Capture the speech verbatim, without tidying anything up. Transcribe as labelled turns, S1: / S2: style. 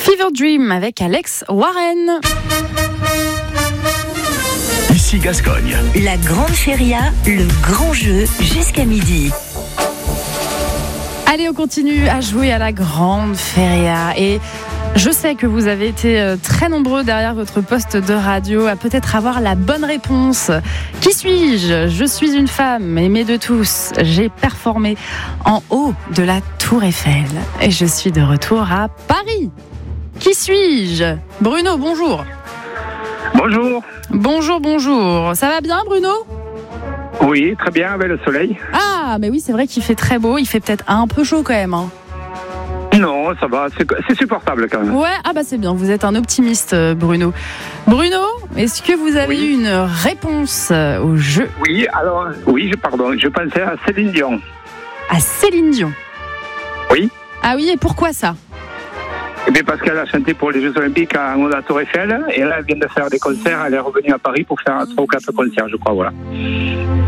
S1: Fever Dream avec Alex Warren.
S2: Ici Gascogne.
S3: La grande feria, le grand jeu jusqu'à midi.
S1: Allez, on continue à jouer à la grande feria. Et je sais que vous avez été très nombreux derrière votre poste de radio à peut-être avoir la bonne réponse. Qui suis-je ? Je suis une femme aimée de tous. J'ai performé en haut de la Tour Eiffel. Et je suis de retour à Paris. Qui suis-je ? Bruno, bonjour.
S4: Bonjour.
S1: Bonjour, bonjour. Ça va bien, Bruno ?
S4: Oui, très bien, avec le soleil.
S1: Ah, mais oui, c'est vrai qu'il fait très beau. Il fait peut-être un peu chaud quand même. Hein.
S4: Non, ça va, c'est, c'est supportable quand même.
S1: Ouais, ah bah c'est bien, vous êtes un optimiste, Bruno. Bruno, est-ce que vous avez
S4: oui.
S1: eu une réponse au jeu ?
S4: Oui, alors, oui, je, pardon, je pensais à Céline Dion.
S1: À Céline Dion ?
S4: Oui.
S1: Ah oui, et pourquoi ça ?
S4: Eh bien, parce qu'elle a chanté pour les Jeux Olympiques en haut de la Tour Eiffel, et là, elle vient de faire des concerts, elle est revenue à Paris pour faire trois ou quatre concerts, je crois, voilà.